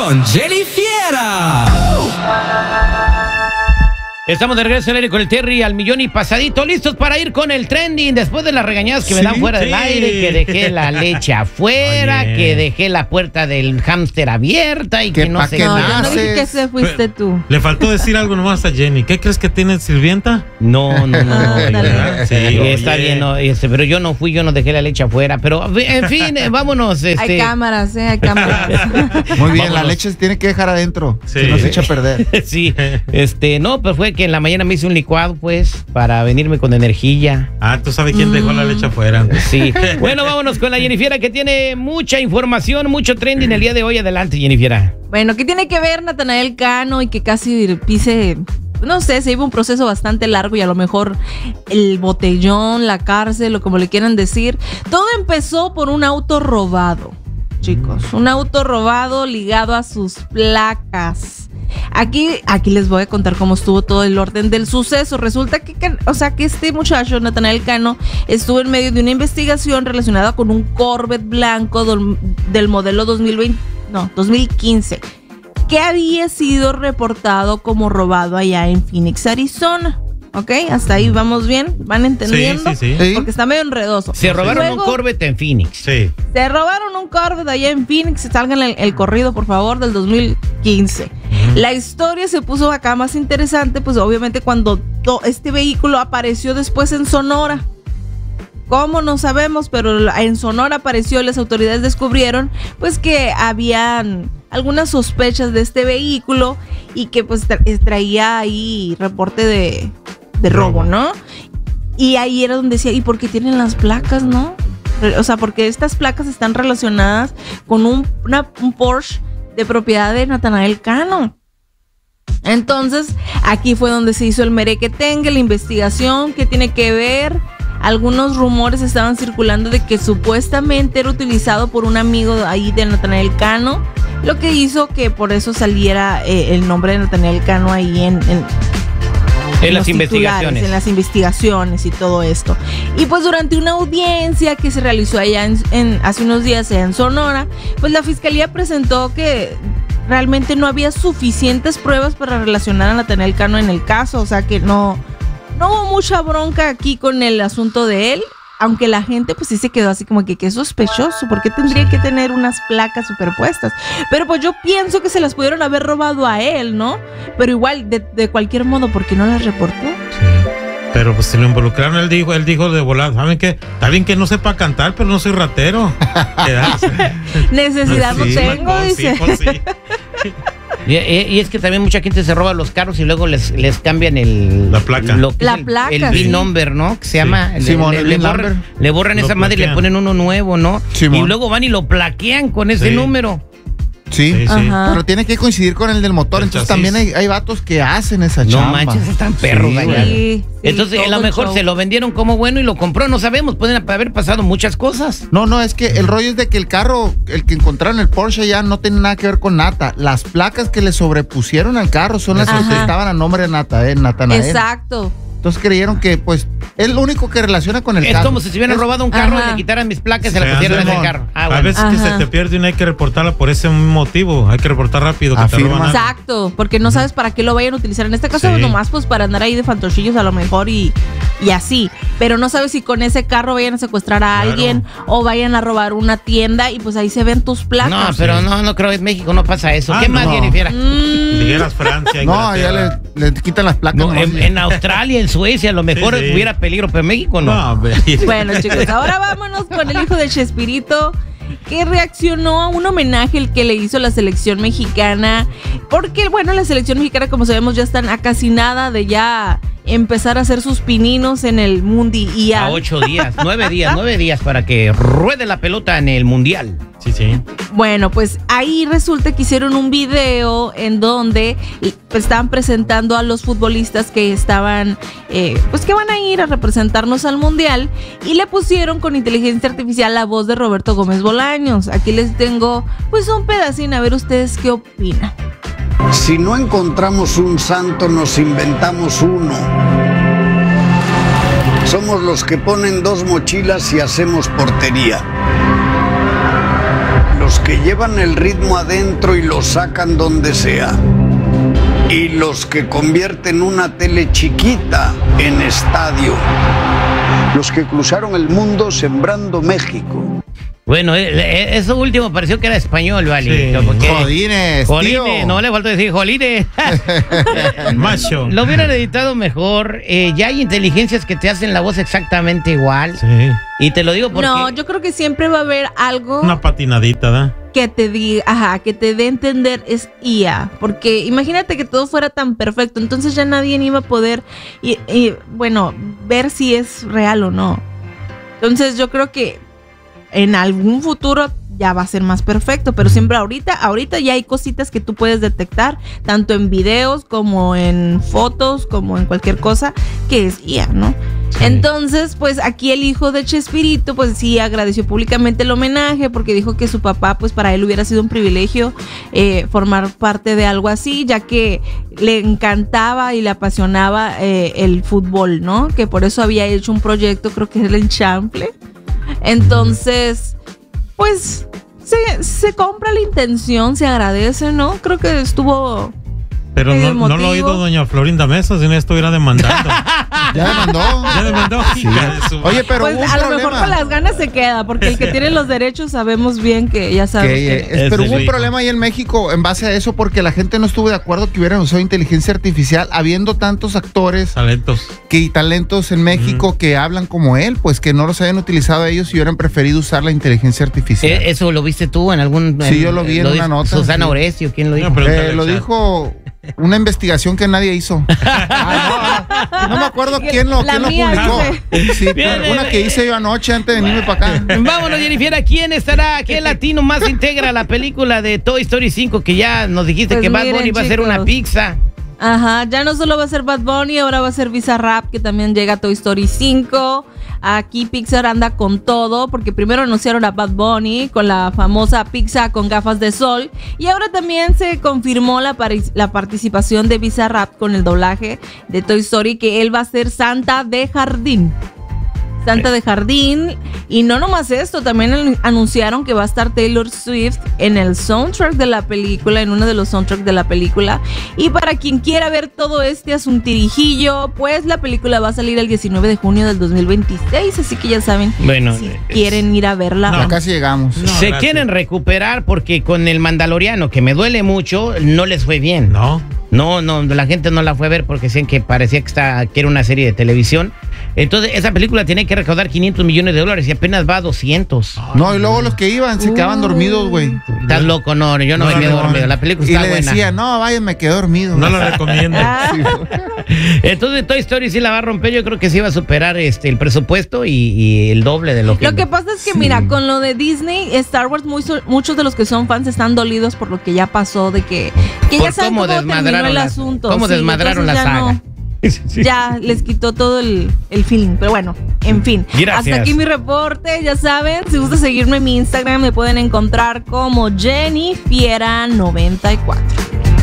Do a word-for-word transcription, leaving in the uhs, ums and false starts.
con Jenny Fiera. Estamos de regreso al aire con el Terry al millón y pasadito, listos para ir con el trending después de las regañadas que sí, me dan fuera sí. del aire, que dejé la leche afuera, Oye. que dejé la puerta del hámster abierta y que, que no sé qué. No, yo no dije que se fuiste tú. Le faltó decir algo nomás a Jenny. ¿Qué crees que tiene sirvienta? No, no, no. no, Ah, no sí, está bien, no, este, pero yo no fui, yo no dejé la leche afuera. Pero en fin, eh, vámonos. Este... Hay cámaras, eh, hay cámaras. Muy bien, Vámonos. La leche se tiene que dejar adentro, Sí. si no se echa a perder. Sí, este, no, pues fue que en la mañana me hice un licuado, pues, para venirme con energía. Ah, tú sabes quién mm. dejó la leche afuera. Sí. Bueno, vámonos con la Jennifiera, que tiene mucha información, mucho trending el día de hoy. Adelante, Jennifiera. Bueno, ¿qué tiene que ver Natanael Cano y que casi pise, no sé, se iba un proceso bastante largo y a lo mejor el botellón, la cárcel o como le quieran decir? Todo empezó por un auto robado, chicos. Un auto robado ligado a sus placas. Aquí, aquí les voy a contar cómo estuvo todo el orden del suceso. Resulta que, o sea, que este muchacho, Natanael Cano, estuvo en medio de una investigación relacionada con un Corvette blanco del, del modelo dos mil veinte, no, dos mil quince, que había sido reportado como robado allá en Phoenix, Arizona. ¿Ok? Hasta ahí vamos bien, ¿van entendiendo? Sí, sí, sí. Porque está medio enredoso. Se robaron Luego, un Corvette en Phoenix. Sí. Se robaron un Corvette allá en Phoenix. Salgan el, el corrido, por favor, del dos mil quince. Uh-huh. La historia se puso acá más interesante, pues obviamente cuando to, este vehículo apareció después en Sonora. ¿Cómo? No sabemos, pero en Sonora apareció y las autoridades descubrieron pues que habían algunas sospechas de este vehículo y que pues tra- traía ahí reporte de, de robo, ¿no? Y ahí era donde decía, ¿y por qué tienen las placas, no? O sea, porque estas placas están relacionadas con un, una, un Porsche de propiedad de Natanael Cano. Entonces, aquí fue donde se hizo el merequetengue, la investigación, ¿qué tiene que ver? Algunos rumores estaban circulando de que supuestamente era utilizado por un amigo ahí de Natanael Cano, lo que hizo que por eso saliera eh, el nombre de Natanael Cano ahí en, en, en, en las investigaciones. En las investigaciones y todo esto. Y pues durante una audiencia que se realizó allá en, en, hace unos días en Sonora, pues la fiscalía presentó que realmente no había suficientes pruebas para relacionar a Natanael Cano en el caso, o sea que no... No hubo mucha bronca aquí con el asunto de él, aunque la gente pues sí se quedó así como que qué sospechoso, ¿por qué tendría que tener unas placas superpuestas? Pero pues yo pienso que se las pudieron haber robado a él, ¿no? Pero igual, de, de cualquier modo, ¿por qué no las reportó? Sí. Pero pues si lo involucraron, él dijo, él dijo de volar, ¿saben qué? Está bien que no sepa cantar, pero no soy ratero. Necesidad no, sí, tengo, no, dice. Sí, pues, sí. Y, y es que también mucha gente se roba los carros y luego les, les cambian el... La placa. Lo que la es el, placa. El V I N number, ¿no? Que se sí. llama... Le, Simón, le, el le, V I N borran, number. le borran Lo esa madre y le ponen uno nuevo, ¿no? Simón. Y luego van y lo plaquean con ese Sí. número. Sí, Sí, sí. Ajá. pero tiene que coincidir con el del motor. El Entonces chasis. también hay, hay vatos que hacen esa No chamba. manches, están perros Sí, dañados. Sí, sí, Entonces, a todo lo el mejor show. se lo vendieron como bueno y lo compró, no sabemos. Pueden haber pasado muchas cosas. No, no, es que el rollo es de que el carro, el que encontraron el Porsche ya no tiene nada que ver con Nata. Las placas que le sobrepusieron al carro son las Ajá. que estaban a nombre de Nata, eh, Natanael. Exacto. Entonces creyeron que, pues, es lo único que relaciona con el Es carro. como si se hubieran Es- robado un carro Ajá. y le quitaran mis placas y se Se las pusieran en hace, el mon. carro. Ah, A bueno. veces que Ajá. se te pierde una hay que reportarla por ese motivo. Hay que reportar rápido que Afirma. te roban algo. Exacto, porque no sabes para qué lo vayan a utilizar. En este caso, Sí. nomás pues para andar ahí de fantochillos a lo mejor y, y así. Pero no sabes si con ese carro vayan a secuestrar a Claro. alguien o vayan a robar una tienda y pues ahí se ven tus placas. No, pero no, no creo que en México no pasa eso. Ah, ¿Qué no. más, Jennifer? Mm, Dijeras Francia, No, ya Inglaterra. le, le quitan las placas. No, nomás. en, en Australia, en Suecia, a lo mejor Sí, sí. hubiera peligro, pero en México no. No, hombre. Bueno, chicos, ahora vámonos con el hijo de Chespirito, que reaccionó a un homenaje el que le hizo la selección mexicana. Porque, bueno, la selección mexicana, como sabemos, ya están a casi nada de ya empezar a hacer sus pininos en el mundial. A ocho días, nueve días, nueve días para que ruede la pelota en el mundial. Sí, sí. Bueno, pues ahí resulta que hicieron un video en donde estaban presentando a los futbolistas que estaban, eh, pues que van a ir a representarnos al mundial, y le pusieron con inteligencia artificial la voz de Roberto Gómez Bolaños. Aquí les tengo pues un pedacín, a ver ustedes qué opinan. Si no encontramos un santo, nos inventamos uno. Somos los que ponen dos mochilas y hacemos portería. los que llevan el ritmo adentro y lo sacan donde sea. Y los que convierten una tele chiquita en estadio. Los que cruzaron el mundo sembrando México. Bueno, eh, eso último pareció que era español, ¿vale? Sí. Porque- Jodines, Jolines, tío. no le faltó decir jolines. Macho. Lo hubieran editado mejor. Eh, ya hay inteligencias que te hacen la voz exactamente igual. Sí. Y te lo digo porque... No, yo creo que siempre va a haber algo Una patinadita, ¿da? que te diga, ajá, que te dé a entender es I A. Porque imagínate que todo fuera tan perfecto, entonces ya nadie iba a poder, y, y, bueno, ver si es real o no. Entonces yo creo que en algún futuro ya va a ser más perfecto, pero siempre ahorita, ahorita ya hay cositas que tú puedes detectar, tanto en videos como en fotos, como en cualquier cosa, que es I A, ¿no? Sí. Entonces, pues aquí el hijo de Chespirito, pues sí agradeció públicamente el homenaje, porque dijo que su papá, pues para él hubiera sido un privilegio eh, formar parte de algo así, ya que le encantaba y le apasionaba eh, el fútbol, ¿no? Que por eso había hecho un proyecto, creo que era el Chample. Entonces, pues se, se compra la intención, se agradece, ¿no? Creo que estuvo... Pero Eh, no, no lo ha motivo. oído doña Florinda Mesa, si no estuviera demandando. Ya demandó. Ya demandó. Hija de su- Oye, pero Pues hubo un a lo problema. mejor con las ganas se queda, porque el que tiene los derechos sabemos bien que ya sabes Que, que... eh, Ese pero es hubo un rico. problema ahí en México en base a eso porque la gente no estuvo de acuerdo que hubieran usado inteligencia artificial habiendo tantos actores Talentos. que, y talentos en México que hablan como él, pues que no los hayan utilizado ellos y hubieran preferido usar la inteligencia artificial. Eh, ¿Eso lo viste tú en algún...? Sí, yo lo vi en dijo una nota, Susana sí. Oresio, ¿quién lo dijo? No, pero- pregúntale Eh, al lo chat. dijo una investigación que nadie hizo. Ah, no, no me acuerdo quién lo, La quién lo mía, publicó. Sí, Bien, pero una eh, que hice yo anoche antes de venirme para acá. Vámonos, Jennifer, ¿quién estará? ¿Qué latino más integra la película de Toy Story cinco? Que ya nos dijiste Pues que Bad miren, Bunny va a ser chicos. una pizza. Ajá, ya no solo va a ser Bad Bunny, ahora va a ser Bizarrap, que también llega a Toy Story cinco. Aquí Pixar anda con todo, porque primero anunciaron a Bad Bunny con la famosa pizza con gafas de sol, y ahora también se confirmó la, pari- la participación de Bizarrap con el doblaje de Toy Story, que él va a ser Santa de Jardín. Santa de Jardín. Y no nomás esto, también an- anunciaron que va a estar Taylor Swift en el soundtrack de la película, en uno de los soundtracks de la película. Y para quien quiera ver todo este asuntirijillo, pues la película va a salir el diecinueve de junio del dos mil veintiséis, así que ya saben, Bueno, si es- quieren ir a verla. No. Ya casi llegamos. No, se gracias. quieren recuperar porque con el Mandaloriano, que me duele mucho, no les fue bien. No. No, no, la gente no la fue a ver porque decían que parecía que, está, que era una serie de televisión. Entonces, esa película tiene que recaudar quinientos millones de dólares y apenas va a doscientos. No, y luego los que iban se quedaban dormidos, güey. Estás loco, no, yo no, No, me quedo no, dormido. no. La película Y está le buena. decía, no, vaya, me quedé dormido. No lo recomiendo. Ah, Entonces, Toy Story sí la va a romper. Yo creo que sí va a superar este el presupuesto y, y el doble de lo que. Lo que pasa es que, mira, con lo de Disney, Star Wars, muy so- muchos de los que son fans están dolidos por lo que ya pasó, de que, que Por ya saben cómo cómo, terminó desmadraron el la- asunto. cómo Sí, desmadraron entonces la ya saga. no- ya les quitó todo el, el feeling. Pero bueno, en fin. Gracias. Hasta aquí mi reporte. Ya saben, si gusta seguirme en mi Instagram, me pueden encontrar como Jenny Fiera noventa y cuatro.